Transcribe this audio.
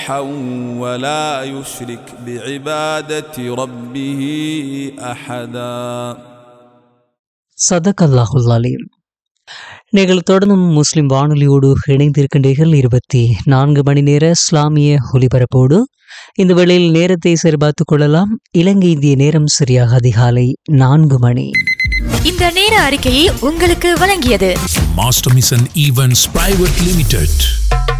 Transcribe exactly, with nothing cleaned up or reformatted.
ولا يشرك بعبادة ربه أحدا. சதகல்லாஹுல் அலீம். நீங்கள் தொடர்ந்தும் முஸ்லிம் வானொலியோடு இணைந்திருக்கின்றீர்கள். இருபத்தி நான்கு மணி நேர இஸ்லாமிய ஒலிபரப்போடு இந்த வேளையில் நேரத்தை சரிபார்த்துக் கொள்ளலாம். இலங்கை இந்திய நேரம் சரியாக அதிகாலை நான்கு மணி. இந்த நேர அறிக்கையை உங்களுக்கு வழங்கியது master mission events private limited.